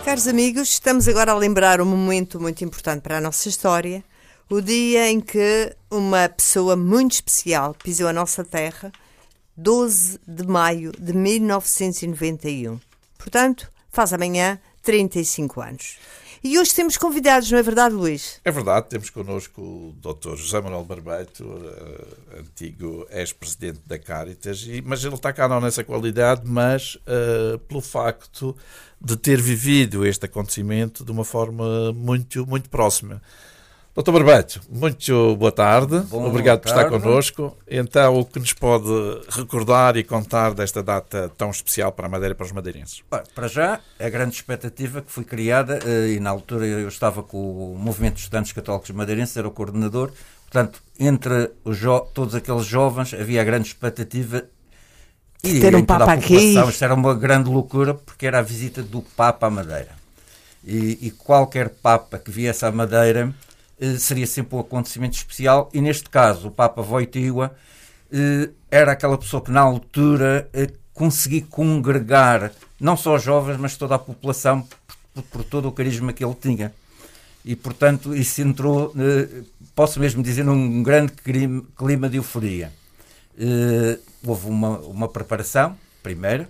Caros amigos, estamos agora a lembrar um momento muito importante para a nossa história, o dia em que uma pessoa muito especial pisou a nossa terra, 12 de maio de 1991. Portanto, faz amanhã 35 anos. E hoje temos convidados, não é verdade, Luís? É verdade, temos connosco o Dr. José Manuel Barbeito, antigo ex-presidente da Cáritas, mas ele está cá não nessa qualidade, mas pelo facto de ter vivido este acontecimento de uma forma muito, muito próxima. Dr. Barbeito, muito boa tarde. Obrigado por estar connosco. Então, o que nos pode recordar e contar desta data tão especial para a Madeira e para os madeirenses? Para já, a grande expectativa que foi criada, e na altura eu estava com o Movimento de Estudantes Católicos Madeirenses, era o coordenador, portanto, entre todos aqueles jovens havia a grande expectativa de ter um Papa aqui. Isto era uma grande loucura, porque era a visita do Papa à Madeira. E qualquer Papa que viesse à Madeira seria sempre um acontecimento especial, e neste caso o Papa Wojtyła era aquela pessoa que na altura conseguia congregar não só os jovens, mas toda a população por todo o carisma que ele tinha. E portanto isso entrou, posso mesmo dizer, num grande clima de euforia. Houve uma preparação, primeiro.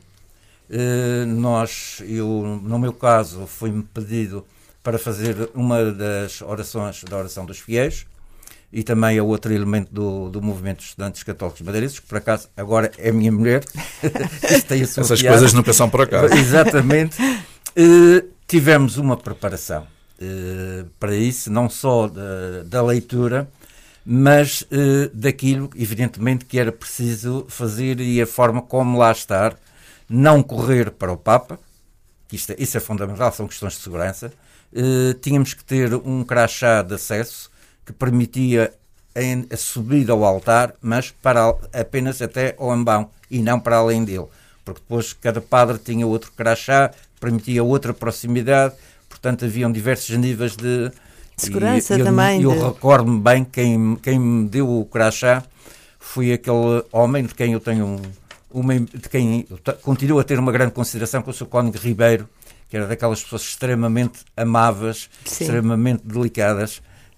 No meu caso, foi-me pedido para fazer uma das orações da oração dos fiéis, e também é outro elemento do Movimento de Estudantes Católicos Madeirenses, que por acaso agora é minha mulher. Essas coisas nunca são por acaso. Exatamente. Tivemos uma preparação para isso, não só da leitura, mas daquilo, evidentemente, que era preciso fazer e a forma como lá estar, não correr para o Papa, que isso é fundamental, são questões de segurança. Tínhamos que ter um crachá de acesso que permitia a subida ao altar, mas apenas até ao ambão e não para além dele, porque depois cada padre tinha outro crachá, permitia outra proximidade, portanto haviam diversos níveis de segurança também. Eu recordo-me bem, quem me deu o crachá foi aquele homem de quem eu tenho de quem eu continuo a ter uma grande consideração, que é o Sr. Cónigo Ribeiro, que era daquelas pessoas extremamente amáveis, sim, extremamente delicadas.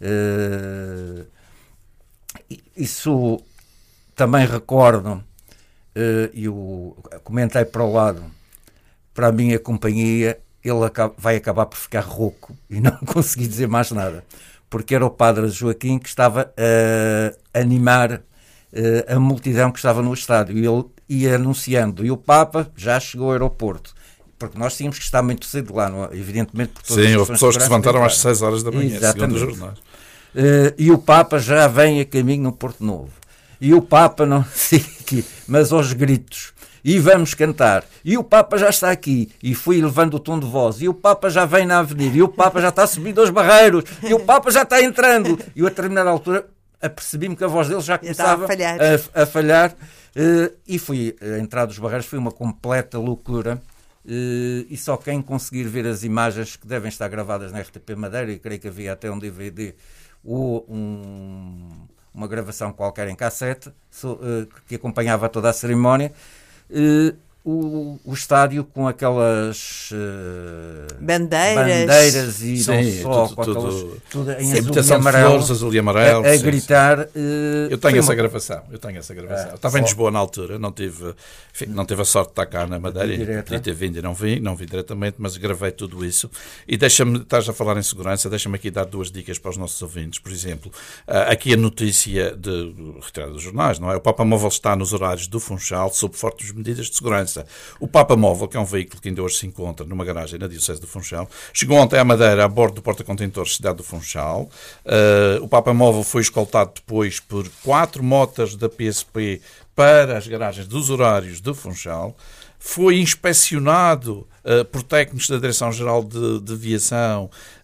Isso também recordo, eu comentei para o lado, para a minha companhia, ele vai acabar por ficar rouco e não consegui dizer mais nada, porque era o padre Joaquim que estava a animar a multidão que estava no estádio, e ele ia anunciando, e o Papa já chegou ao aeroporto, porque nós tínhamos que estar muito cedo lá, não? Evidentemente. Por todas sim, houve pessoas que se levantaram às 6 horas da manhã, exatamente, segundo os jornais. E o Papa já vem a caminho no Porto Novo. E o Papa não sei aqui, mas aos gritos. E vamos cantar. E o Papa já está aqui. E fui levando o tom de voz. E o Papa já vem na avenida. E o Papa já está subindo aos barreiros. E o Papa já está entrando. E eu, a determinada altura, apercebi-me que a voz dele já começava a falhar. E fui, a entrada dos barreiros foi uma completa loucura. E só quem conseguir ver as imagens que devem estar gravadas na RTP Madeira, e creio que havia até um DVD ou uma gravação qualquer em cassete que acompanhava toda a cerimónia, o estádio com aquelas bandeiras e sim, não só tudo em azul e amarelo, flores, azul e amarelo, a gritar. Eu tenho essa gravação. Estava em Lisboa na altura, não tive a sorte de estar cá na Madeira, podia ter vindo e não vi diretamente, mas gravei tudo isso. E estás a falar em segurança, deixa-me aqui dar 2 dicas para os nossos ouvintes. Por exemplo, aqui a notícia retirada dos jornais, não é? O Papa Móvel está nos horários do Funchal sob fortes medidas de segurança. O Papa Móvel, que é um veículo que ainda hoje se encontra numa garagem na Diocese do Funchal, chegou ontem à Madeira a bordo do porta-contentores Cidade do Funchal. O Papa Móvel foi escoltado depois por 4 motas da PSP para as garagens dos horários do Funchal. Foi inspecionado por técnicos da Direção-Geral de Aviação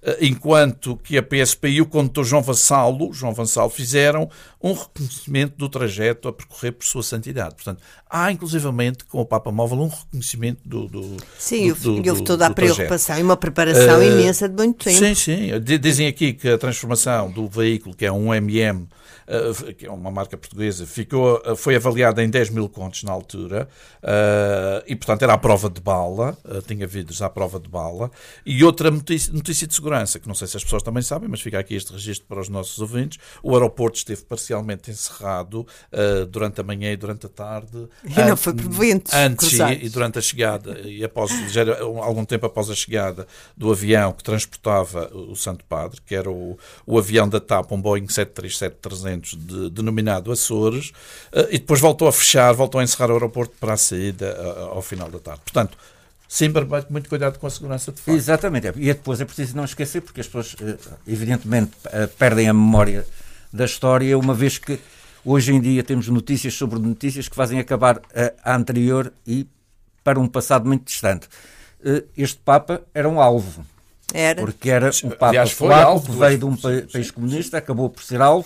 enquanto que a PSP e o condutor João Vassalo fizeram um reconhecimento do trajeto a percorrer por sua santidade. Portanto, há inclusivamente com o Papa Móvel um reconhecimento do Sim, houve toda a preocupação e uma preparação imensa de muito tempo. Sim. Dizem aqui que a transformação do veículo, que é um MM, que é uma marca portuguesa, foi avaliada em 10 mil contos na altura, e portanto era à prova de bala, tinha vidros à prova de bala. E outra notícia de segurança, que não sei se as pessoas também sabem, mas fica aqui este registro para os nossos ouvintes: o aeroporto esteve parcialmente encerrado durante a manhã e durante a tarde. E não foi por ventos antes cruzados. e durante a chegada, e algum tempo após a chegada do avião que transportava o Santo Padre, que era o avião da TAP, um Boeing 737-300, denominado Açores, e depois voltou a encerrar o aeroporto para a saída ao final da tarde. Portanto, sempre muito cuidado com a segurança de facto. Exatamente. E depois é preciso não esquecer, porque as pessoas, evidentemente, perdem a memória da história, uma vez que hoje em dia temos notícias sobre notícias que fazem acabar a anterior e para um passado muito distante. Este Papa era um alvo. Porque era um Papa, aliás, polaco, que veio de um país comunista, acabou por ser alvo,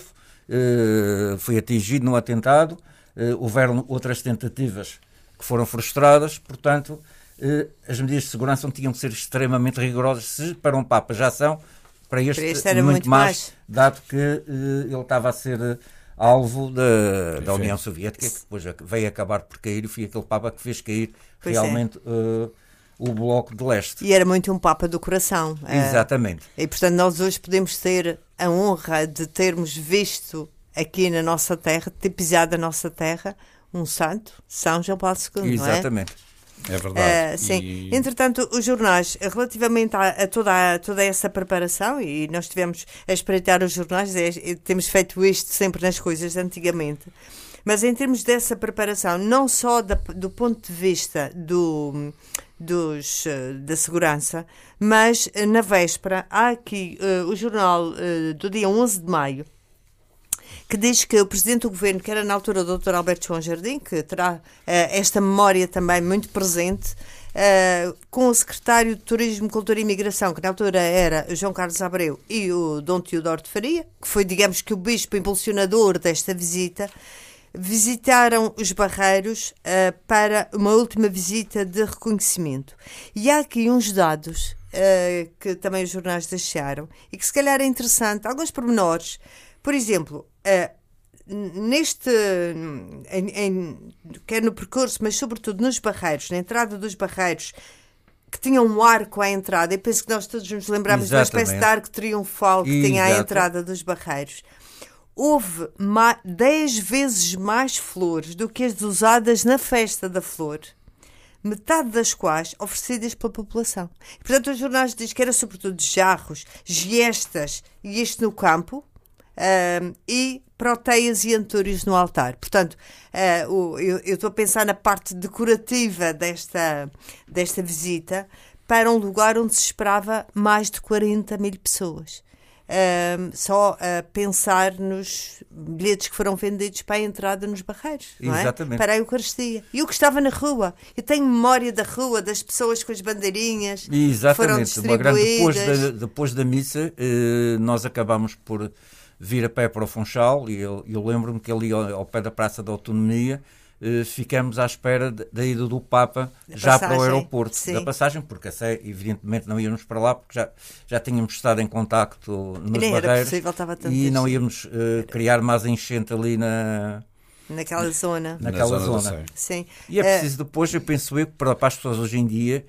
foi atingido no atentado, houveram outras tentativas que foram frustradas, portanto, as medidas de segurança não tinham de ser extremamente rigorosas. Se para um Papa já são, para este era muito mais, dado que ele estava a ser alvo da União Soviética, que depois veio acabar por cair, e foi aquele Papa que fez cair realmente o Bloco de Leste. E era muito um Papa do coração. Exatamente. E portanto nós hoje podemos ter a honra de termos visto aqui na nossa terra, de ter pisado a nossa terra, um santo, São João Paulo II. Exatamente. É verdade. Sim. Entretanto, os jornais, relativamente a toda essa preparação, e nós tivemos a espreitar os jornais, temos feito isto sempre nas coisas antigamente, mas em termos dessa preparação, não só do ponto de vista da segurança, mas na véspera há aqui o jornal do dia 11 de maio, que diz que o Presidente do Governo, que era na altura o Dr. Alberto João Jardim, que terá esta memória também muito presente, com o Secretário de Turismo, Cultura e Imigração, que na altura era João Carlos Abreu, e o Dom Teodoro de Faria, que foi, digamos que, o bispo impulsionador desta visita, visitaram os Barreiros para uma última visita de reconhecimento. E há aqui uns dados que também os jornais deixaram, e que se calhar é interessante, alguns pormenores. Por exemplo, quer no percurso, mas sobretudo nos Barreiros, na entrada dos Barreiros, que tinha um arco à entrada, eu penso que nós todos nos lembramos de uma espécie de arco triunfal que tinha à entrada dos Barreiros. Houve 10 vezes mais flores do que as usadas na Festa da Flor, metade das quais oferecidas pela população. E, portanto, os jornais dizem que era sobretudo jarros, giestas e isto no campo, e proteias e antúrios no altar. Portanto, eu estou a pensar na parte decorativa desta visita, para um lugar onde se esperava mais de 40 mil pessoas. Só a pensar nos bilhetes que foram vendidos para a entrada nos Barreiros, não é? Para a Eucaristia. E o que estava na rua, eu tenho memória da rua, das pessoas com as bandeirinhas. Exatamente. Foram distribuídas. Depois da missa, nós acabámos por vir a pé para o Funchal, e eu lembro-me que ali ao pé da Praça da Autonomia ficamos à espera da ida do Papa para o aeroporto, da passagem, porque evidentemente não íamos para lá, porque já tínhamos estado em contacto nos Barreiros, e não íamos criar mais enchente ali naquela zona. Sim. E é preciso depois, eu penso que para as pessoas hoje em dia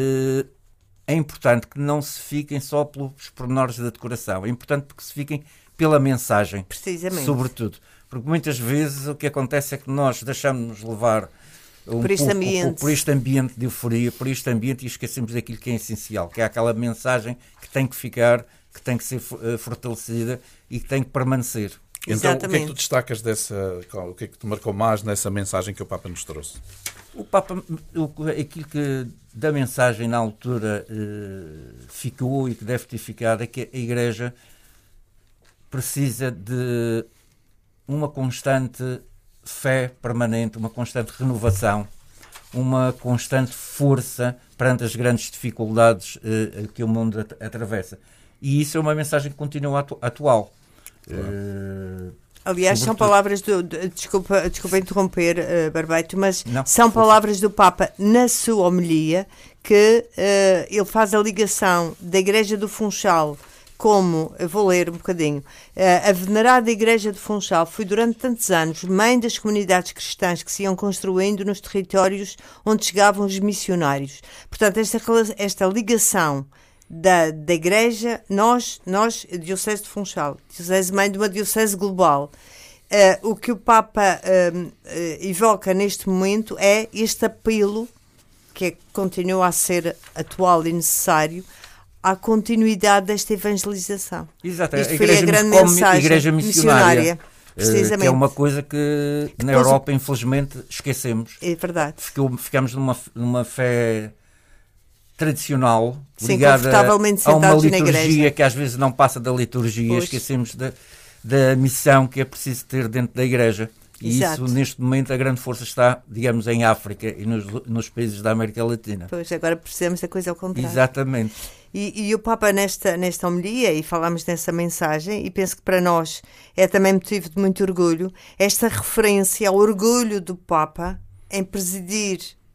é importante que não se fiquem só pelos pormenores da decoração, é importante que se fiquem pela mensagem, sobretudo. Porque muitas vezes o que acontece é que nós deixamos-nos levar por este ambiente de euforia, por este ambiente, e esquecemos daquilo que é essencial, que é aquela mensagem que tem que ficar, que tem que ser fortalecida e que tem que permanecer. Então, o que é que tu destacas o que é que te marcou mais nessa mensagem que o Papa nos trouxe? O Papa, aquilo que da mensagem na altura ficou e que deve ter ficado, é que a Igreja precisa de uma constante fé permanente, uma constante renovação, uma constante força perante as grandes dificuldades que o mundo atravessa. e isso é uma mensagem que continua atual. Aliás, são palavras desculpa interromper, Barbeito, mas não, são palavras do Papa na sua homilia, que ele faz a ligação da Igreja do Funchal, como, eu vou ler um bocadinho, a venerada Igreja do Funchal foi durante tantos anos mãe das comunidades cristãs que se iam construindo nos territórios onde chegavam os missionários. Portanto, esta ligação da Igreja, nós, Diocese de Funchal, Diocese mãe de uma Diocese global, o que o Papa evoca neste momento é este apelo, que continua a ser atual e necessário, à continuidade desta evangelização. Exato, isto foi a grande mensagem igreja missionária, precisamente. Que é uma coisa que na Europa, infelizmente, esquecemos. É verdade. Ficamos numa fé tradicional, sim, ligada a uma liturgia que às vezes não passa da liturgia, pois. Esquecemos da missão que é preciso ter dentro da Igreja. E exato. Isso, neste momento, a grande força está, digamos, em África e nos países da América Latina. Pois, agora precisamos da coisa ao contrário. Exatamente. E o Papa, nesta homilia, e falamos nessa mensagem, e penso que para nós é também motivo de muito orgulho, esta referência ao orgulho do Papa em presidir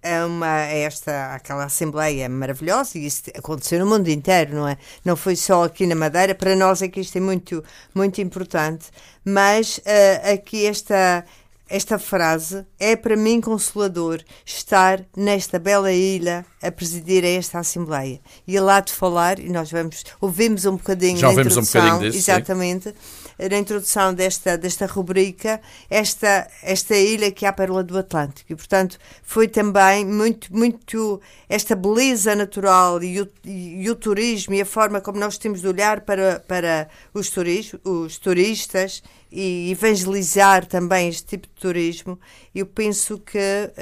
aquela Assembleia maravilhosa, e isso aconteceu no mundo inteiro, não é? Não foi só aqui na Madeira, para nós é que isto é muito, muito importante, mas aqui esta frase é para mim consolador, estar nesta bela ilha a presidir a esta Assembleia. E lá de falar, e nós ouvimos um bocadinho já ouvimos um bocadinho disso, exatamente, sim. Na introdução desta rubrica, esta ilha que é a Pérola do Atlântico. E, portanto, foi também muito esta beleza natural e o turismo e a forma como nós temos de olhar para os turistas e evangelizar também este tipo de turismo. Eu penso que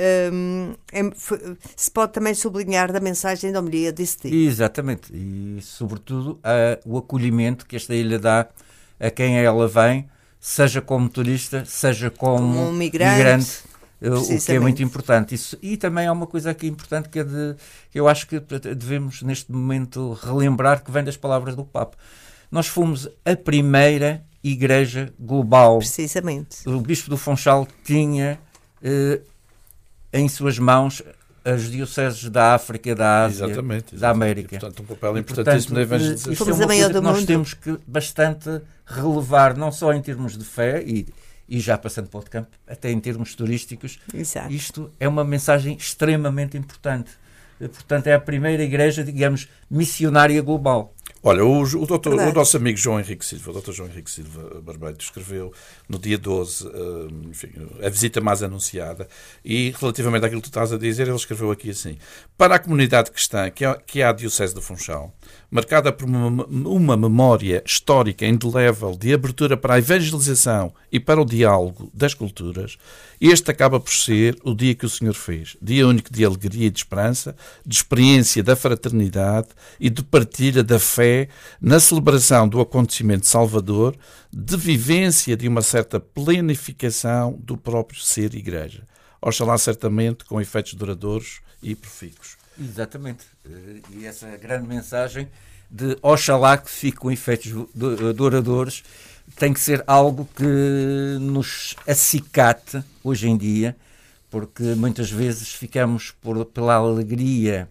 se pode também sublinhar da mensagem da homilia desse tipo. Exatamente, e sobretudo o acolhimento que esta ilha dá a quem ela vem, seja como turista, seja como migrante, o que é muito importante. Isso, e também há uma coisa aqui importante que eu acho que devemos neste momento relembrar, que vem das palavras do Papa. Nós fomos a primeira igreja global. Precisamente. O Bispo do Funchal tinha em suas mãos as dioceses da África, da Ásia, exatamente. Da América. E, portanto, um papel importantíssimo na evangelização. Isto é uma coisa que nós temos que bastante relevar, não só em termos de fé e já passando para o campo, até em termos turísticos. Exato. Isto é uma mensagem extremamente importante. Portanto, é a primeira igreja, digamos, missionária global. Olha, o nosso amigo João Henrique Silva, o Dr. João Henrique Silva Barbeito, escreveu no dia 12, enfim, a visita mais anunciada, e relativamente àquilo que tu estás a dizer, ele escreveu aqui assim: para a comunidade cristã, que é a Diocese de Funchal, marcada por uma memória histórica indelével de abertura para a evangelização e para o diálogo das culturas, este acaba por ser o dia que o Senhor fez, dia único de alegria e de esperança, de experiência da fraternidade e de partilha da fé na celebração do acontecimento salvador, de vivência de uma certa planificação do próprio ser Igreja. Oxalá certamente com efeitos duradouros e profícuos. Exatamente. E essa grande mensagem de oxalá que fique com efeitos duradouros tem que ser algo que nos acicate hoje em dia, porque muitas vezes ficamos pela alegria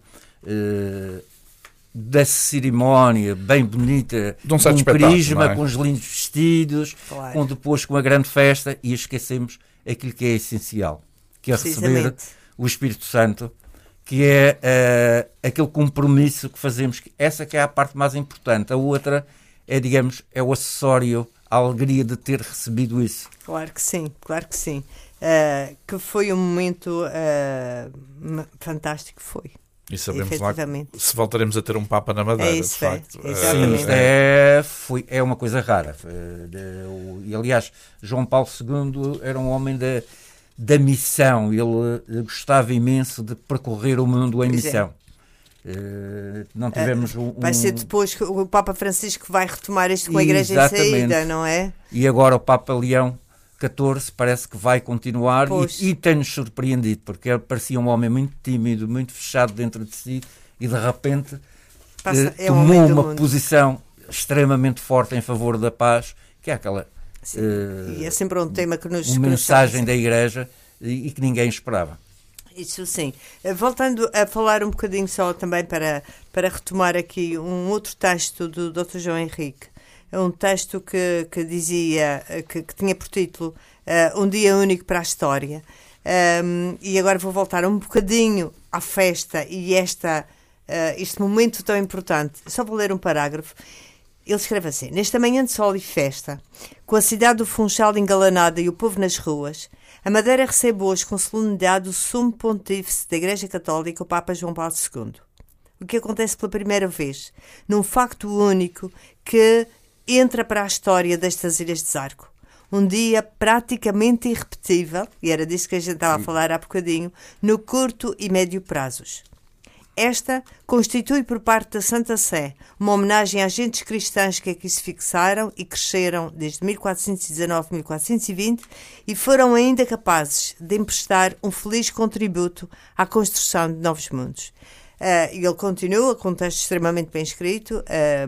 da cerimónia bem bonita, com um crisma, com os lindos vestidos, claro. Depois com a grande festa, e esquecemos aquilo que é essencial, que é receber o Espírito Santo, que é aquele compromisso que fazemos. Essa que é a parte mais importante. A outra é, digamos, é o acessório, a alegria de ter recebido isso. Claro que sim, claro que sim. Que foi um momento fantástico, foi. E sabemos lá se voltaremos a ter um Papa na Madeira, de facto. Exatamente. Sim, é uma coisa rara. E, aliás, João Paulo II era um homem da missão. Ele gostava imenso de percorrer o mundo em missão. Não tivemos vai ser depois que o Papa Francisco vai retomar isto com a Igreja em saída, não é? E agora o Papa Leão XIV parece que vai continuar e tem-nos surpreendido, porque ele parecia um homem muito tímido, muito fechado dentro de si, e de repente tomou uma posição extremamente forte em favor da paz, que é aquela e é sempre um tema que nos mensagem da Igreja e que ninguém esperava. Isso sim. Voltando a falar um bocadinho só também para retomar aqui um outro texto do Dr. João Henrique. É um texto que dizia, que tinha por título Um Dia Único para a História. E agora vou voltar um bocadinho à festa e este momento tão importante. Só vou ler um parágrafo. Ele escreve assim: nesta manhã de sol e festa, com a cidade do Funchal engalanada e o povo nas ruas, a Madeira recebe hoje com solenidade o Sumo Pontífice da Igreja Católica, o Papa João Paulo II. O que acontece pela primeira vez, num facto único que entra para a história destas Ilhas de Zarco. Um dia praticamente irrepetível, e era disso que a gente estava a falar há bocadinho, no curto e médio prazos. Esta constitui por parte da Santa Sé uma homenagem a agentes cristãos que aqui se fixaram e cresceram desde 1419-1420 e foram ainda capazes de emprestar um feliz contributo à construção de novos mundos. E ele continua com um texto extremamente bem escrito,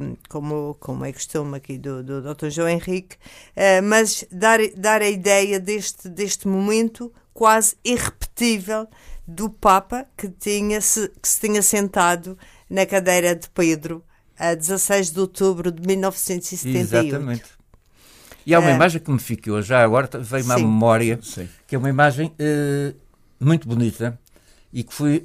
como é costume aqui do Dr. João Henrique, mas dar a ideia deste momento quase irrepetível do Papa que se tinha sentado na cadeira de Pedro a 16 de outubro de 1978. Exatamente. E há uma imagem que me ficou, já agora veio-me à memória, que é uma imagem muito bonita e que foi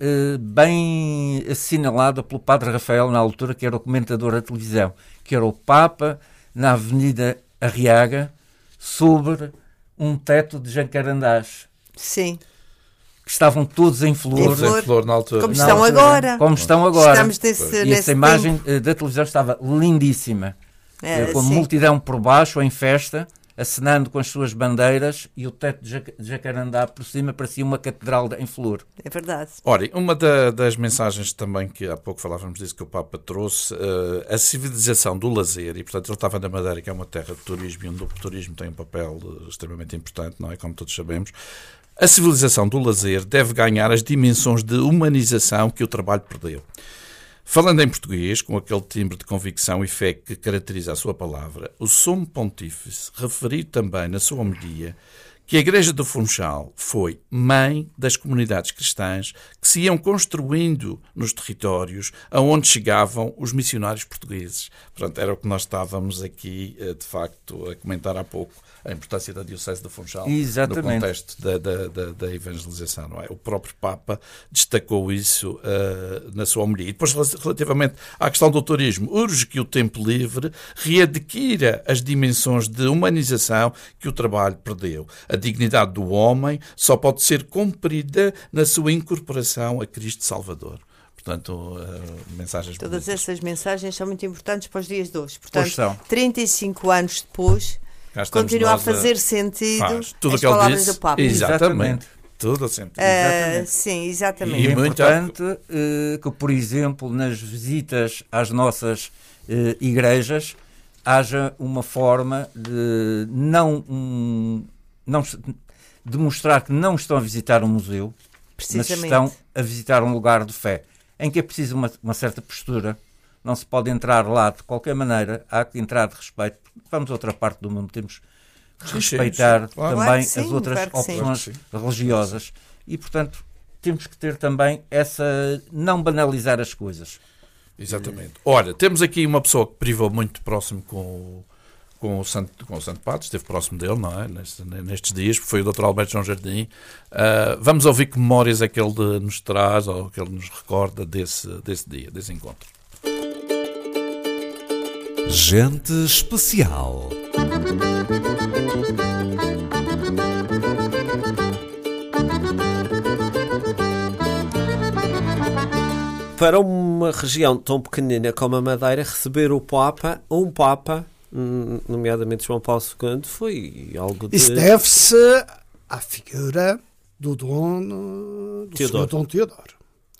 bem assinalada pelo Padre Rafael na altura, que era o comentador da televisão, que era o Papa na Avenida Arriaga, sobre um teto de jacarandás. Sim. Que estavam todos em flor. Em flor na altura. Como estão agora. Como estão agora. Estamos e essa imagem da televisão estava lindíssima. Com a multidão por baixo, em festa, acenando com as suas bandeiras, e o teto de jacarandá por cima parecia uma catedral em flor. É verdade. Ora, uma das mensagens também que há pouco falávamos disso que o Papa trouxe, a civilização do lazer, e portanto ele estava na Madeira, que é uma terra de turismo, e onde o turismo tem um papel extremamente importante, não é? Como todos sabemos. A civilização do lazer deve ganhar as dimensões de humanização que o trabalho perdeu. Falando em português, com aquele timbre de convicção e fé que caracteriza a sua palavra, o Sumo Pontífice referiu também na sua homilia que a Igreja do Funchal foi mãe das comunidades cristãs que se iam construindo nos territórios aonde chegavam os missionários portugueses. Portanto, era o que nós estávamos aqui, de facto, a comentar há pouco, a importância da Diocese do Funchal. Exatamente. No contexto da evangelização. Não é? O próprio Papa destacou isso na sua homilia. E depois, relativamente à questão do turismo, urge que o tempo livre readquira as dimensões de humanização que o trabalho perdeu. A dignidade do homem só pode ser cumprida na sua incorporação a Cristo Salvador. Portanto, mensagens Todas bonitas. essas mensagens são muito importantes para os dias de hoje. Portanto, 35 anos depois, continua a fazer sentido as palavras do Papa. Exatamente. Tudo sentido. Sim, exatamente. E é importante que, por exemplo, nas visitas às nossas igrejas, haja uma forma de de mostrar que não estão a visitar um museu, mas estão a visitar um lugar de fé, em que é preciso uma certa postura. Não se pode entrar lá de qualquer maneira, há que entrar de respeito. Vamos a outra parte do mundo, temos que respeitar também as outras opções religiosas. E, portanto, temos que ter também não banalizar as coisas. Exatamente. Olha, temos aqui uma pessoa que privou muito próximo com o Santo Padre, esteve próximo dele, não é? Nestes dias, foi o Dr. Alberto João Jardim. Vamos ouvir que memórias é que ele nos traz ou que ele nos recorda desse dia, desse encontro. Gente especial. Para uma região tão pequenina como a Madeira, receber um Papa, nomeadamente João Paulo II, foi algo de... Isso deve-se à figura do Sr. Dom Teodoro.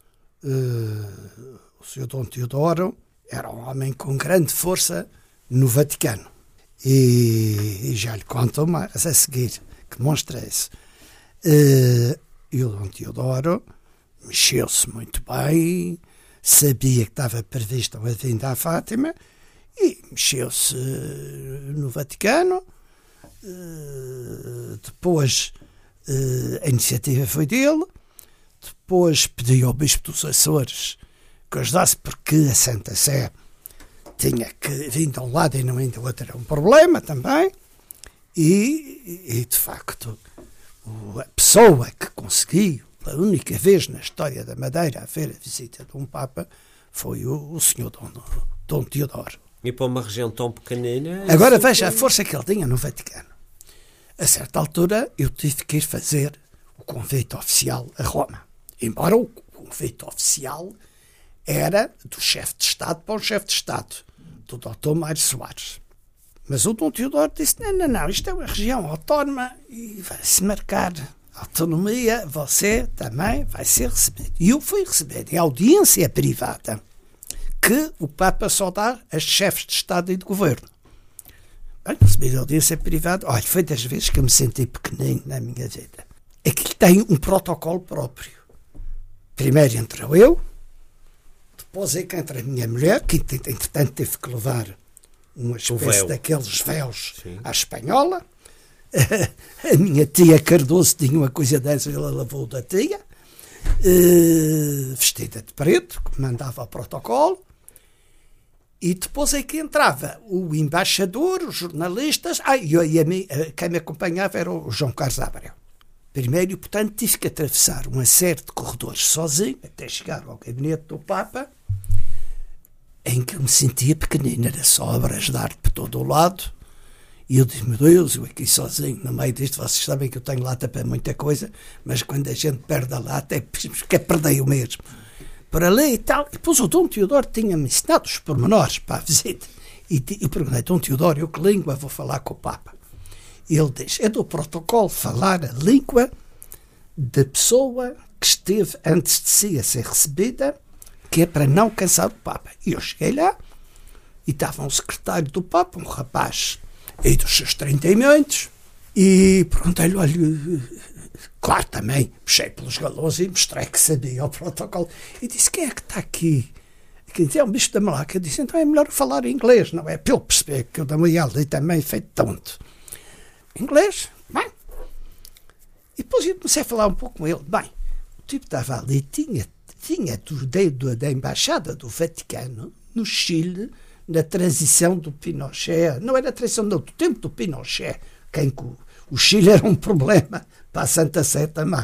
O Sr. Dom Teodoro era um homem com grande força no Vaticano. E já lhe conto mais a seguir, que demonstra isso. E o Dom Teodoro mexeu-se muito bem, sabia que estava prevista uma vinda à Fátima E mexeu-se no Vaticano. Depois a iniciativa foi dele. Depois pediu ao Bispo dos Açores que ajudasse, porque a Santa Sé tinha que vir de um lado e não vir do outro, era um problema também. E de facto, a pessoa que conseguiu, pela única vez na história da Madeira, a ver a visita de um Papa, foi o senhor Dom Teodoro. E para uma região tão pequenina... Agora veja a força que ele tinha no Vaticano. A certa altura eu tive que ir fazer o convite oficial a Roma. Embora o convite oficial era do chefe de Estado para o chefe de Estado, do Dr. Mário Soares. Mas o Dom Teodoro disse, não, isto é uma região autónoma e vai-se marcar autonomia, você também vai ser recebido. E eu fui recebido em audiência privada, que o Papa só dá a chefes de Estado e de Governo. Bem, recebi a audiência privada. Olha, foi das vezes que eu me senti pequenino na minha vida. Aquilo tem um protocolo próprio. Primeiro entrou eu, depois é que entra a minha mulher, que entretanto teve que levar uma espécie daqueles véus à espanhola. A minha tia Cardoso tinha uma coisa dessa, ela lavou da tia, vestida de preto, que mandava o protocolo. E depois é que entrava o embaixador, os jornalistas, quem me acompanhava era o João Carlos Abreu. Primeiro, portanto, tive que atravessar uma série de corredores sozinho, até chegar ao gabinete do Papa, em que eu me sentia pequenino, era só obras de arte por todo o lado, e eu disse, meu Deus, eu aqui sozinho, no meio disto, vocês sabem que eu tenho lata para muita coisa, mas quando a gente perde a lata, é perder o mesmo. Por ali e tal. E depois o Dom Teodoro tinha-me ensinado os pormenores para a visita. E eu perguntei, Dom Teodoro, eu que língua vou falar com o Papa? E ele diz, é do protocolo falar a língua da pessoa que esteve antes de si a ser recebida, que é para não cansar o Papa. E eu cheguei lá e estava um secretário do Papa, um rapaz aí dos seus 30 e muitos, e perguntei-lhe, olha, claro, também puxei pelos galões e mostrei que sabia o protocolo. E disse, quem é que está aqui? Que é um bicho da malaca. Eu disse, então é melhor falar inglês, não é? Para ele perceber que eu também ali também feito tonto. Inglês? Bem. E depois eu comecei a falar um pouco com ele. Bem, o tipo estava ali, tinha da Embaixada do Vaticano, no Chile, na transição do Pinochet. Não era a transição, não, do tempo do Pinochet, quem o Chile era um problema para a Santa Sé também.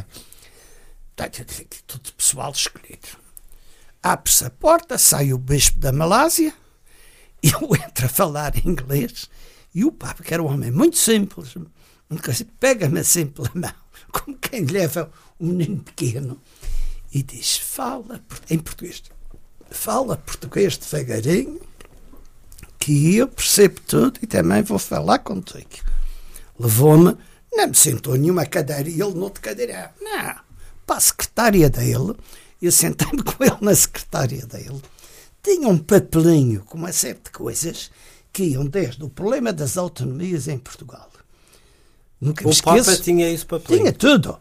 Tudo pessoal escolhido. Abre-se a porta, sai o bispo da Malásia, e eu entro a falar inglês, e o Papa, que era um homem muito simples, pega-me assim pela mão, como quem leva um menino pequeno, e diz, fala em português, fala português devagarinho, que eu percebo tudo e também vou falar contigo. Levou-me, não me sentou em nenhuma cadeira e ele noutra cadeira. Não, para a secretária dele, eu sentei-me com ele na secretária dele. Tinha um papelinho com uma série de coisas que iam desde o problema das autonomias em Portugal. Nunca me esqueço. O Papa tinha isso papelinho? Tinha tudo.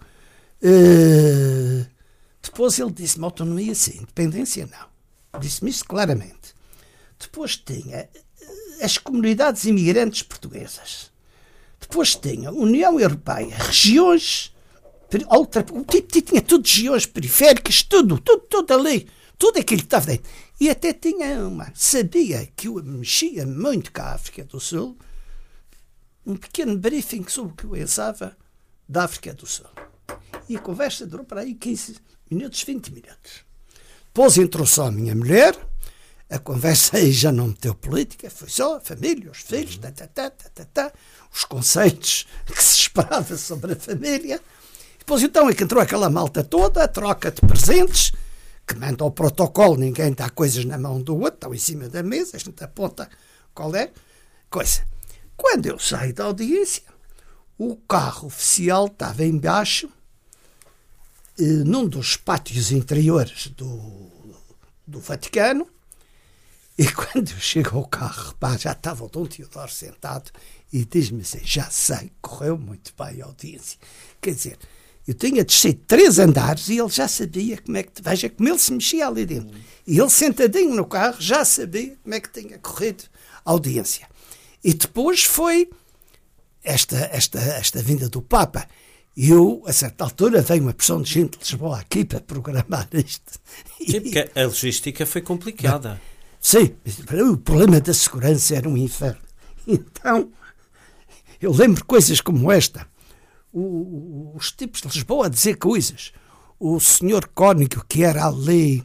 Depois ele disse-me autonomia sim, independência não. Disse-me isso claramente. Depois tinha as comunidades imigrantes portuguesas. Depois tinha União Europeia, regiões, tinha tudo regiões periféricas, tudo ali, tudo aquilo que estava dentro. E até tinha sabia que eu mexia muito com a África do Sul, um pequeno briefing sobre o que eu pensava da África do Sul. E a conversa durou para aí 15 minutos, 20 minutos. Depois entrou só a minha mulher, a conversa aí já não meteu política, foi só a família, os filhos, os conceitos que se esperava sobre a família. Depois então é que entrou aquela malta toda, a troca de presentes, que manda o protocolo, ninguém dá coisas na mão do outro, estão em cima da mesa, a gente aponta qual é coisa. Quando eu saí da audiência, o carro oficial estava embaixo, num dos pátios interiores do Vaticano, e quando eu chego ao carro, já estava o Dom Teodoro sentado e diz-me assim, já sei, correu muito bem a audiência. Quer dizer, eu tinha descido 3 andares e ele já sabia como é que... Veja como ele se mexia ali dentro. E ele sentadinho no carro já sabia como é que tinha corrido audiência. E depois foi esta vinda do Papa. E eu, a certa altura, dei uma porção de gente de Lisboa aqui para programar isto. Sim, porque a logística foi complicada. Sim, o problema da segurança era um inferno. Então, eu lembro coisas como esta. Os tipos de Lisboa a dizer coisas. O senhor Cónigo, que era ali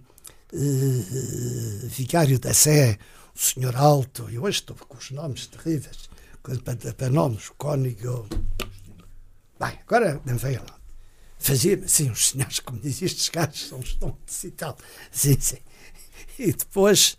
vigário da Sé, o senhor Alto, eu hoje estou com os nomes terríveis, para nomes, o Cónigo... Bem, agora não veio lá. Fazia-me assim uns sinais, como dizia, estes gajos são uns tontos e tal. Sim, sim. E depois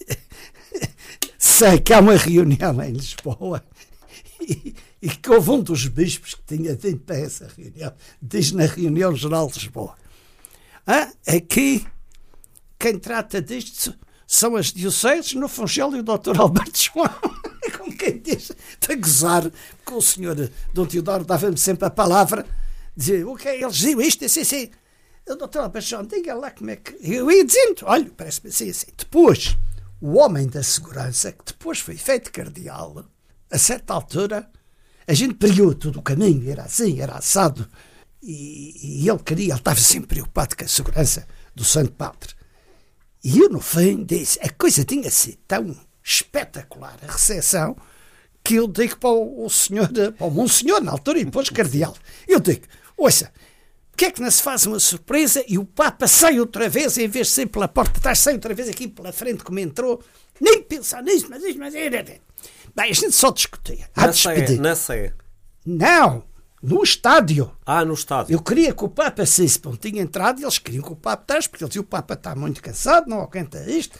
sei que há uma reunião em Lisboa e que houve um dos bispos que tinha vindo para essa reunião, diz na reunião geral de Lisboa. Aqui, quem trata disto são as dioceses, no Funchal e o Dr. Alberto João. Com quem diz, está a gozar, com o senhor Dom Teodoro dava-me sempre a palavra, dizia, o que é, eles diziam isto, assim. O Dr. Alberto João, diga lá como é que... Eu ia dizendo, olha, parece-me assim. Depois, o homem da segurança, que depois foi feito cardeal, a certa altura, a gente pregou todo o caminho, era assim, era assado, e ele estava sempre preocupado com a segurança do Santo Padre. E eu, no fim, disse, a coisa tinha sido tão espetacular, a recepção, que eu digo para o senhor, para o Monsenhor, na altura, e depois cardeal, eu digo, ouça, porque é que não se faz uma surpresa e o Papa sai outra vez, em vez de sair pela porta de trás, sai outra vez aqui pela frente, como entrou, nem pensar nisso, mas... Bem, a gente só discutia. Na Sé. Não, no estádio. No estádio. Eu queria que o Papa saísse, não tinha entrado, e eles queriam que o Papa tivesse, porque eles diziam, o Papa está muito cansado, não aguenta isto.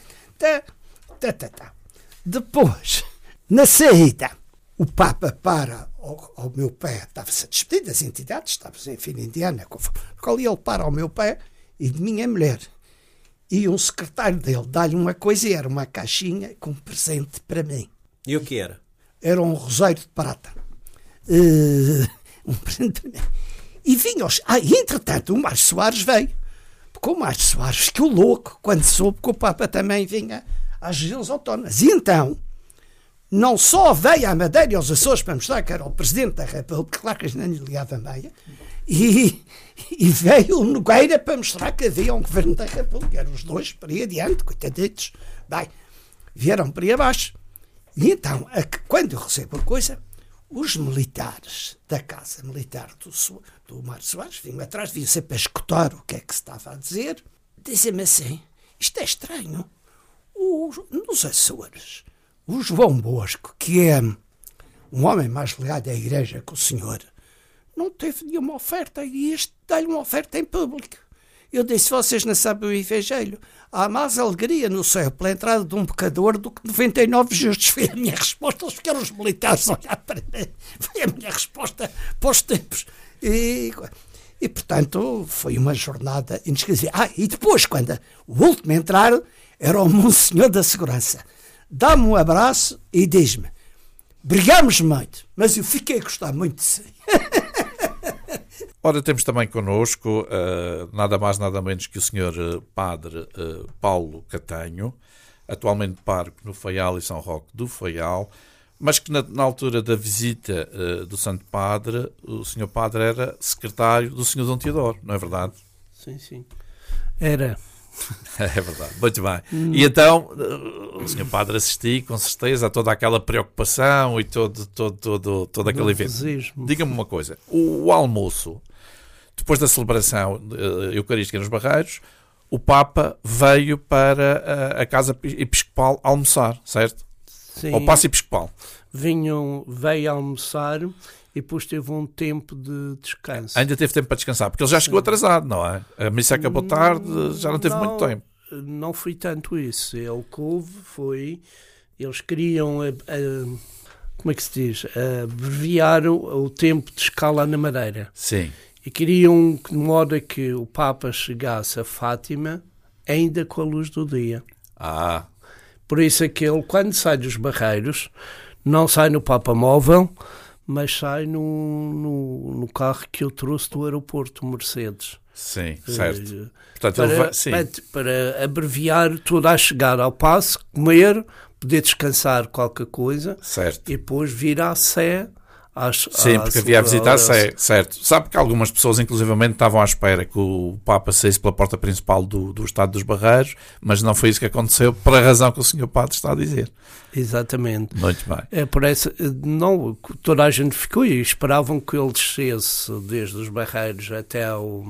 Depois, na saída, o Papa para ao meu pé, estava-se a despedir das entidades, estava-se em fila indiana, ali ele para ao meu pé e de minha mulher. E um secretário dele dá-lhe uma coisa e era uma caixinha com um presente para mim. E o que era? Era um rosário de prata. Um presente para mim. E vinha entretanto, o Mário Soares veio. Porque o Mário Soares ficou louco quando soube que o Papa também vinha às regiões autónomas. E então, não só veio à Madeira e aos Açores para mostrar que era o Presidente da República, claro que a gente não lhe ligava meia, e veio o Nogueira para mostrar que havia um Governo da República. Eram os dois para ir adiante, coitaditos. Bem, vieram para aí abaixo. E então, quando eu recebo a coisa, os militares da Casa Militar do Mário Soares vinham atrás, vinham sempre a escutar o que é que se estava a dizer. Dizem-me assim, isto é estranho. Nos Açores, o João Bosco, que é um homem mais ligado à igreja que o senhor, não teve nenhuma oferta e este dá-lhe uma oferta em público. Eu disse, vocês não sabem o evangelho. Há mais alegria no céu pela entrada de um pecador do que 99 justos. Foi a minha resposta. Eles ficaram os militares a olhar para mim. Foi a minha resposta para os tempos. E portanto, foi uma jornada inesquecível. E depois, quando o último a entrar, era o Monsenhor da Segurança. Dá-me um abraço e diz-me, brigámos muito, mas eu fiquei a gostar muito de si. Ora, temos também connosco nada mais, nada menos que o Sr. Padre Paulo Catanho, atualmente pároco no Faial e São Roque do Faial, mas que na altura da visita do Santo Padre, o Sr. Padre era secretário do Sr. Dom Teodoro, não é verdade? Sim. Era. É verdade, muito bem. E então, o Sr. Padre assistiu com certeza a toda aquela preocupação e todo aquele evento. Diga-me uma coisa, o almoço, depois da celebração eucarística nos Barreiros, o Papa veio para a Casa Episcopal almoçar, certo? Sim. Ao Paço Episcopal. Veio almoçar e depois teve um tempo de descanso. Ainda teve tempo para descansar, porque ele já chegou atrasado, não é? A missa acabou tarde, já não teve muito tempo. Não foi tanto isso. O que houve foi... Eles queriam, como é que se diz? Abreviar o tempo de escala na Madeira. Sim. E queriam de modo a que o Papa chegasse a Fátima ainda com a luz do dia. Por isso é que ele, quando sai dos Barreiros, não sai no Papa Móvel, mas sai no carro que eu trouxe do aeroporto, Mercedes. Sim, certo. Portanto, para abreviar toda a chegada ao passo, comer, poder descansar qualquer coisa, certo. e depois vir à Sé. Sim, porque havia a visitar a Sé, certo. Sabe que algumas pessoas, inclusivamente, estavam à espera que o Papa saísse pela porta principal do Estado dos Barreiros, mas não foi isso que aconteceu, por a razão que o Sr. Padre está a dizer. Exatamente. Muito bem. Não, toda a gente ficou e esperavam que ele descesse desde os Barreiros até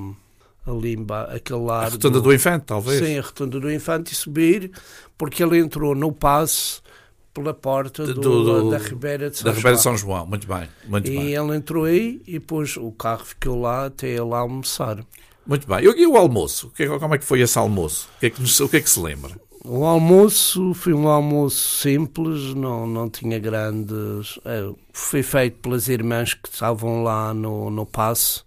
aquele largo. A Rotunda do Infante, talvez. Sim, a Rotunda do Infante, e subir, porque ele entrou no passe pela porta da Ribeira de São João. Da Ribeira de São João, muito bem. E ele entrou aí e depois o carro ficou lá até ele almoçar. Muito bem. E o almoço? Como é que foi esse almoço? O que é que se lembra? O almoço foi um almoço simples, não tinha grandes... foi feito pelas irmãs que estavam lá no passo,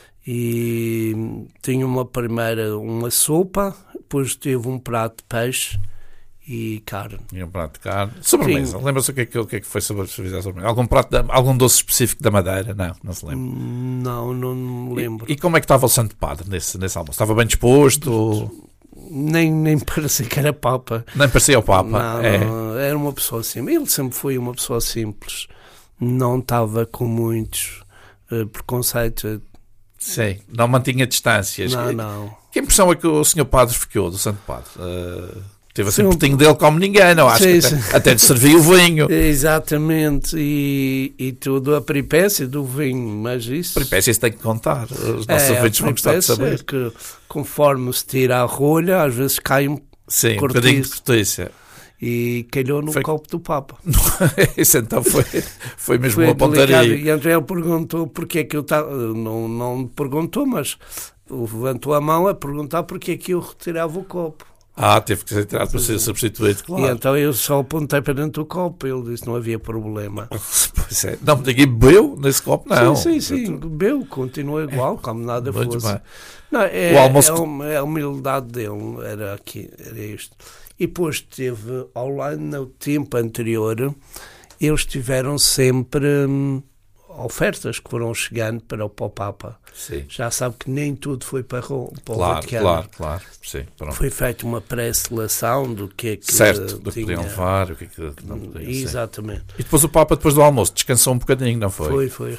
e tinha uma sopa, depois teve um prato de peixe e carne. E um prato de carne. Sobremesa. Lembra-se o que é que foi sobre a sobremesa? Algum doce específico da Madeira? Não se lembra. Não me lembro. E como é que estava o Santo Padre nesse almoço? Estava bem disposto? Nem parecia que era Papa. Nem parecia o Papa? Não, era uma pessoa simples. Ele sempre foi uma pessoa simples. Não estava com muitos preconceitos. Sim, não mantinha distâncias. Não. Que impressão é que o Sr. Padre ficou do Santo Padre? Teve assim pertinho dele como ninguém, não acho, que até lhe servia o vinho. Exatamente, e tudo a peripécia do vinho, mas isso... Peripécias tem que contar, os nossos ouvintes vão gostar de saber. É que conforme se tira a rolha, às vezes cai um bocadinho de cortícia. E calhou no copo do Papa. Isso então foi mesmo uma pontaria. E André perguntou porque é que eu estava... Não perguntou, mas levantou a mão a perguntar porque é que eu retirava o copo. Teve que ser tirado para ser substituído, claro. E então eu só apontei para dentro do copo, ele disse que não havia problema. Pois é. Não, ninguém bebeu nesse copo, não. Sim, bebeu, continua igual, como nada muito fosse. Bem. Não, o almoço... a humildade dele, era isto. E depois teve, ao lado, no tempo anterior, eles tiveram sempre ofertas que foram chegando para o Papa. Sim. Já sabe que nem tudo foi para o Vaticano. Claro. Sim, foi feita uma pré-seleção do que é que certo, do que podiam levar, o que é que não podiam. Exatamente. E depois o Papa, depois do almoço, descansou um bocadinho, não foi? Foi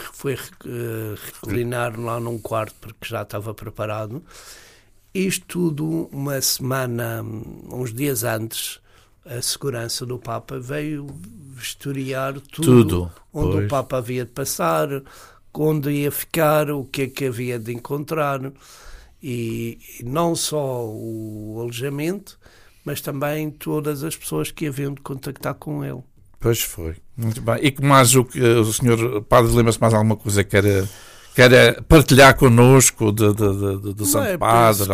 reclinar lá num quarto porque já estava preparado. Isto tudo, uma semana, uns dias antes, a segurança do Papa veio vistoriar tudo onde o Papa havia de passar, onde ia ficar, o que é que havia de encontrar, e não só o alojamento, mas também todas as pessoas que haviam de contactar com ele. Pois foi, muito bem. E que mais o Sr. Padre lembra-se mais alguma coisa que era partilhar connosco do Santo Padre?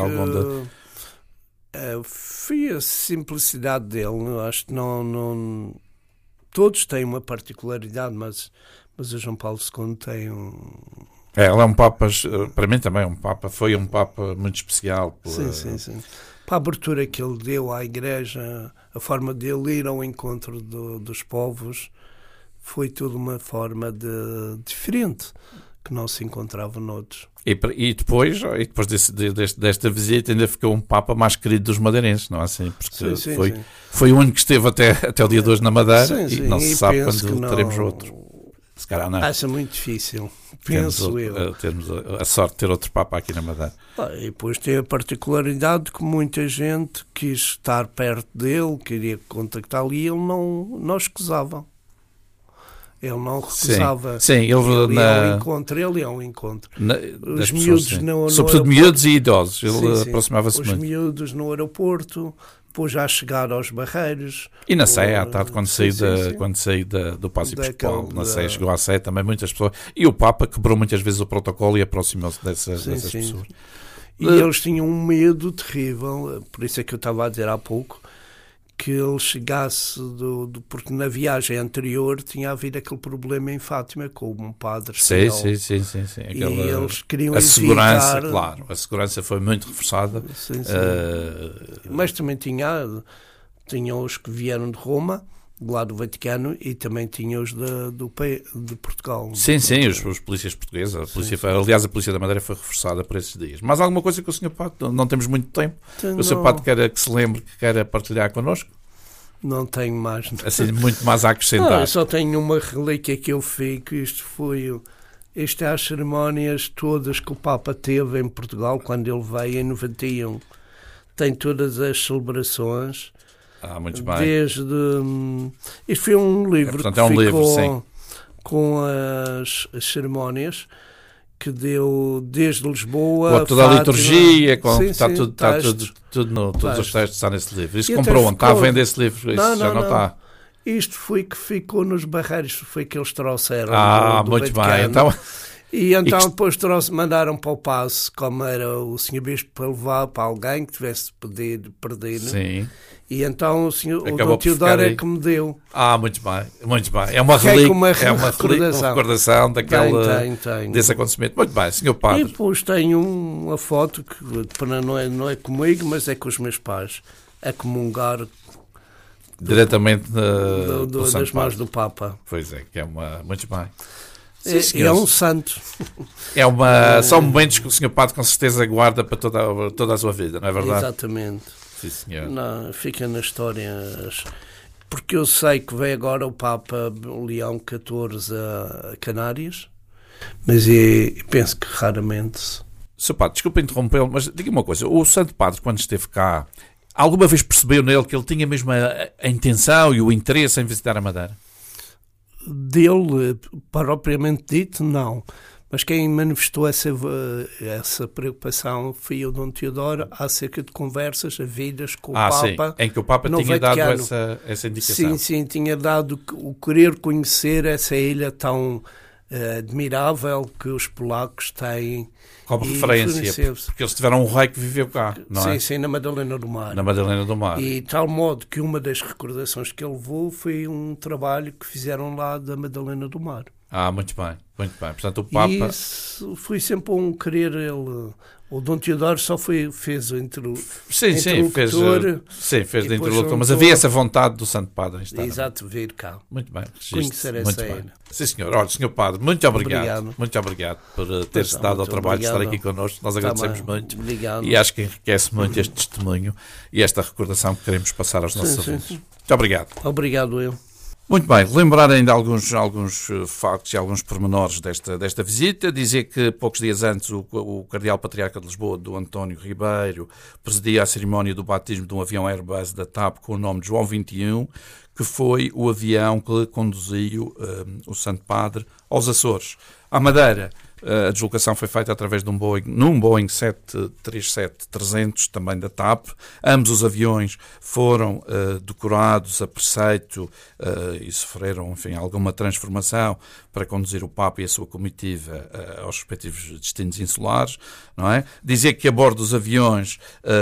Foi a simplicidade dele. Eu acho que não todos têm uma particularidade, mas o João Paulo II tem ele é um Papa, para mim também foi um Papa muito especial. Sim. Para a abertura que ele deu à Igreja, a forma dele ir ao encontro dos povos, foi tudo uma forma diferente, que não se encontrava noutros. E depois desta visita ainda ficou um Papa mais querido dos madeirenses, não é assim? Porque foi o único que esteve até o dia de hoje na Madeira, e não se sabe quando teremos outro. Se calhar não. Acho muito difícil, penso eu. Termos a sorte de ter outro Papa aqui na Madeira. E depois tem a particularidade que muita gente quis estar perto dele, queria contactá-lo, e ele não escusava. Ele não recusava. Sim, ele é um encontro. Os miúdos sobretudo miúdos e idosos. Ele aproximava-se muito. Os miúdos no aeroporto, depois já chegar aos Barreiros. E na Sé, à tarde, quando saí do Paço Episcopal, na Sé, chegou à Sé também muitas pessoas. E o Papa quebrou muitas vezes o protocolo e aproximou-se dessas pessoas. E eles tinham um medo terrível, por isso é que eu estava a dizer há pouco, que ele chegasse, porque na viagem anterior tinha havido aquele problema em Fátima com um padre espanhol. Sim. E eles queriam a segurança, claro, a segurança foi muito reforçada. Sim. Mas também tinha os que vieram de Roma, lá do Vaticano, e também tinha os de Portugal. Sim, os polícias portugueses. Aliás, a Polícia da Madeira foi reforçada por esses dias. Mas alguma coisa que o Sr. Padre, não temos muito tempo, o Sr. Padre quer que se lembre, que quer partilhar connosco? Não tenho mais. Assim, muito mais a acrescentar. Não, eu só tenho uma relíquia que eu fico. Isto é as cerimónias todas que o Papa teve em Portugal quando ele veio em 91. Tem todas as celebrações. Muito bem. Isto foi um livro portanto, que é um ficou livro, sim, com as cerimónias que deu desde Lisboa. Com toda Fátima, a liturgia, está sim, tudo todos os textos está nesse livro. Isso E comprou até onde? Está a vender esse livro? Isso já não está. Isto foi que ficou nos barreiros, foi que eles trouxeram do muito Vaticano. bem. Então... E então depois mandaram para o passo, como era o Sr. Bispo, para levar para alguém que tivesse perdido. Sim. E então o Dom Teodoro é que me deu. Muito bem, muito bem. É uma relíquia, uma recordação desse acontecimento. Muito bem, Sr. Padre. E depois tenho uma foto que não é comigo, mas é com os meus pais, a comungar diretamente das mãos do Papa. Pois é, que é uma... Muito bem. Sim, é um santo. São momentos que o Sr. Padre com certeza guarda para toda a sua vida, não é verdade? Exatamente. Sim, senhor. Não, fica na história. Porque eu sei que vem agora o Papa Leão XIV a Canárias, mas penso que raramente. Sr. Padre, desculpa interrompê-lo, mas diga-me uma coisa. O Santo Padre, quando esteve cá, alguma vez percebeu nele que ele tinha mesmo a intenção e o interesse em visitar a Madeira? Dele, propriamente dito, não. Mas quem manifestou essa preocupação foi o Dom Teodoro acerca de conversas havidas com o Papa. Sim, em que o Papa tinha Vaticano. dado essa indicação. Sim, tinha dado o querer conhecer essa ilha tão admirável que os polacos têm. Como referência, porque eles tiveram um rei que viveu cá, não é? Sim, na Madalena do Mar. Na Madalena do Mar. E tal modo que uma das recordações que ele levou foi um trabalho que fizeram lá da Madalena do Mar. Muito bem, muito bem. Portanto, o Papa... E isso foi sempre um querer ele... O Dom Teodoro só fez o interlocutor. Fez de interlocutor, mas havia essa vontade do Santo Padre em estar. Exato, vir cá. Muito bem. Conhecer essa ilha. Sim, senhor. Olha, Sr. Padre, muito obrigado. Muito obrigado por ter-se dado ao trabalho de estar aqui connosco. Nós agradecemos muito. Obrigado. E acho que enriquece muito este testemunho e esta recordação que queremos passar aos nossos ouvintes. Muito obrigado. Obrigado, eu. Muito bem, lembrar ainda alguns factos e alguns pormenores desta visita, dizer que poucos dias antes o Cardeal Patriarca de Lisboa, do António Ribeiro, presidia a cerimónia do batismo de um avião Airbus da TAP com o nome de João 21, que foi o avião que conduziu o Santo Padre aos Açores. À Madeira, a deslocação foi feita através de num Boeing 737-300, também da TAP. Ambos os aviões foram decorados a preceito e sofreram, enfim, alguma transformação para conduzir o Papa e a sua comitiva aos respectivos destinos insulares, não é? Dizer que a bordo dos aviões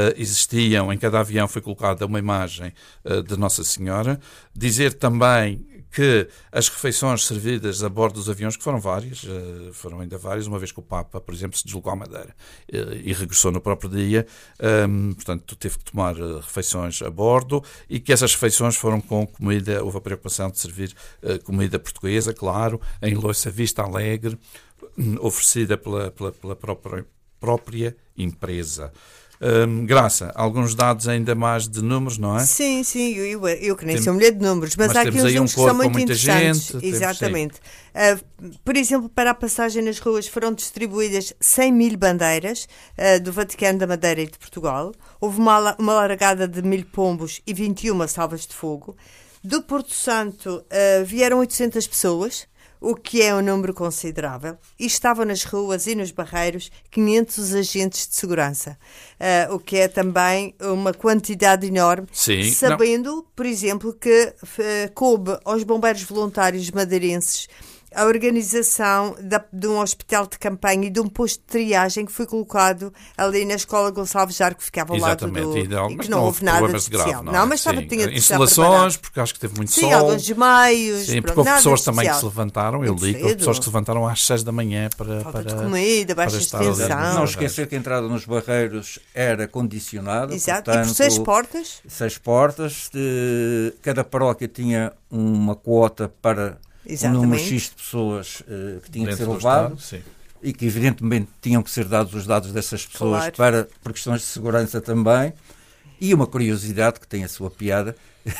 em cada avião foi colocada uma imagem de Nossa Senhora. Dizer também que as refeições servidas a bordo dos aviões, que foram várias, foram ainda várias, uma vez que o Papa, por exemplo, se deslocou à Madeira e regressou no próprio dia, portanto, teve que tomar refeições a bordo, e que essas refeições foram com comida, houve a preocupação de servir comida portuguesa, claro, em louça Vista Alegre, oferecida pela própria empresa. Graça, alguns dados ainda mais de números, não é? Sim, eu que nem sou mulher de números, mas há aqui uns números que são muito interessantes. Exatamente. Por exemplo, para a passagem nas ruas foram distribuídas 100 mil bandeiras do Vaticano, da Madeira e de Portugal. Houve uma largada de 1000 pombos e 21 salvas de fogo. Do Porto Santo vieram 800 pessoas, o que é um número considerável, e estavam nas ruas e nos barreiros 500 agentes de segurança, o que é também uma quantidade enorme. Sim, sabendo, por exemplo, que coube aos bombeiros voluntários madeirenses a organização de um hospital de campanha e de um posto de triagem que foi colocado ali na Escola Gonçalves Jar, que ficava ao lado do... E que não houve nada de especial. Não, mas tinha de estar instalações, porque acho que teve muito sol. Sim, alguns desmaios. Sim, porque houve pessoas também que se levantaram, eu li, houve pessoas que se levantaram às 6 da manhã para... Falta de comida, baixa extensão. Não esquecer que a entrada nos barreiros era condicionada. Exato, portanto, e por 6 portas. 6 portas. Cada paróquia tinha uma quota para... Exatamente. Um número X de pessoas que tinha que ser levado e que evidentemente tinham que ser dados os dados dessas pessoas, claro, por questões de segurança também. E uma curiosidade que tem a sua piada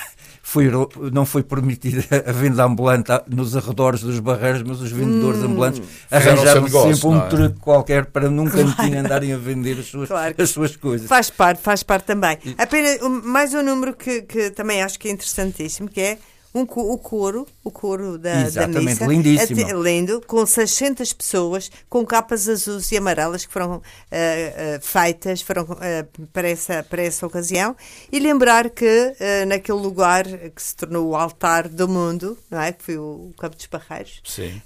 não foi permitida a venda ambulante nos arredores dos barreiros, mas os vendedores ambulantes arranjaram sempre um truque qualquer para nunca andarem a vender as suas coisas. Faz parte também. Apenas mais um número que também acho que é interessantíssimo, que é o coro da missa. Lindíssimo. Lindo, com 600 pessoas, com capas azuis e amarelas que foram feitas para essa ocasião. E lembrar que naquele lugar que se tornou o altar do mundo, não é? Que foi o Campo dos Barreiros. Sim.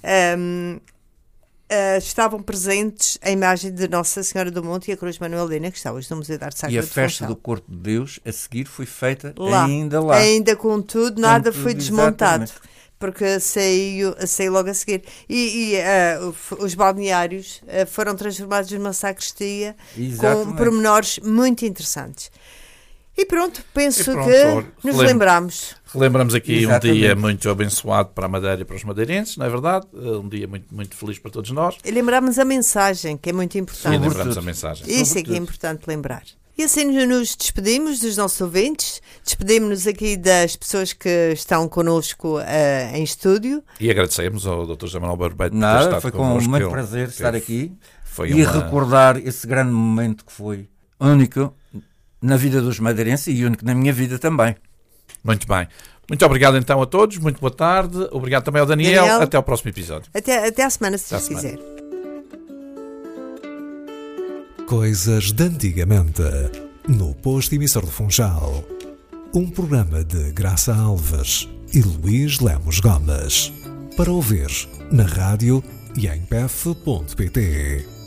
Estavam presentes a imagem de Nossa Senhora do Monte e a Cruz Manuelina, que está hoje no Museu de Arte Sacra. E a festa do Corpo de Deus a seguir foi feita lá. Ainda com tudo, nada foi desmontado. Exatamente. Porque saiu logo a seguir. E os balneários foram transformados numa sacristia. Exatamente. Com pormenores muito interessantes. E pronto, penso que nos lembramos. Relembramos aqui Exatamente. Um dia muito abençoado para a Madeira e para os madeirenses, não é verdade? Um dia muito, muito feliz para todos nós. E lembramos a mensagem, que é muito importante. E lembramos a mensagem. Isso é que é importante lembrar. E assim nos despedimos dos nossos ouvintes, despedimos-nos aqui das pessoas que estão connosco em estúdio. E agradecemos ao Dr. José Manuel Barbeito por ter Nada, estado foi com connosco. muito prazer estar aqui E recordar esse grande momento que foi único na vida dos madeirenses e único na minha vida também. Muito bem. Muito obrigado então a todos, muito boa tarde. Obrigado também ao Daniel. Até ao próximo episódio. Até à semana, se Deus quiser. Coisas de antigamente, no posto emissor do Funchal. Um programa de Graça Alves e Luís Lemos Gomes. Para ouvir na rádio e em pef.pt.